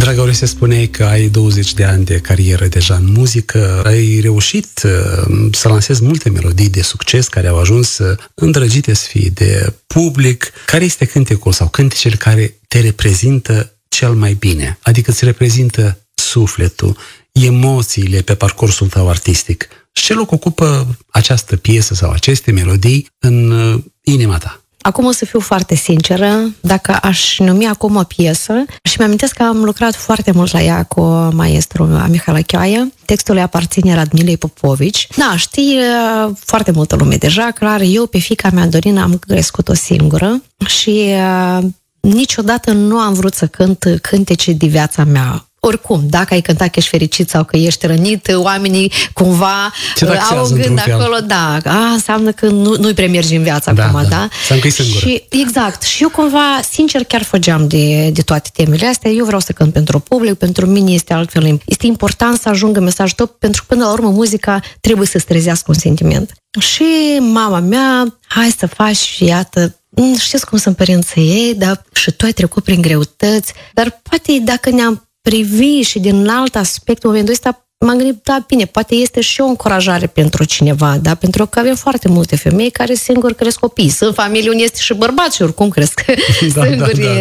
Dragă Auresia, spuneai că ai 20 de ani de carieră deja în muzică. Ai reușit să lansezi multe melodii de succes care au ajuns îndrăgite să fie de public. Care este cântecul sau cântecele care te reprezintă cel mai bine? Adică îți reprezintă sufletul, emoțiile pe parcursul tău artistic. Și ce loc ocupă această piesă sau aceste melodii în inima ta? Acum o să fiu foarte sinceră, dacă aș numi acum o piesă, și mi-amintesc că am lucrat foarte mult la ea cu maestru Mihaela Chioaia. Textul îi aparține Radmilei Popovici. Da, știi foarte multă lume deja, clar, eu pe fiica mea, Dorina, am crescut-o singură și niciodată nu am vrut să cânt cântece de viața mea. Oricum, dacă ai cântat că ești fericit sau că ești rănit, oamenii cumva au un gând acolo, da, înseamnă că nu-i prea mergi în viață acum, da? Și, exact. Și eu cumva, sincer, chiar fugeam de toate temele astea. Eu vreau să cânt pentru public, pentru mine este altfel. Este important să ajungă mesajul tău, pentru că până la urmă muzica trebuie să-ți trezească un sentiment. Și mama mea, hai să faci, iată, știți cum sunt părinții ei, dar și tu ai trecut prin greutăți, dar poate dacă ne-am privi și din alt aspect, în momentul ăsta m-am gândit, da, bine, poate este și o încurajare pentru cineva, da? Pentru că avem foarte multe femei care singuri cresc copii. Sunt familii unde este și bărbați și oricum cresc singuri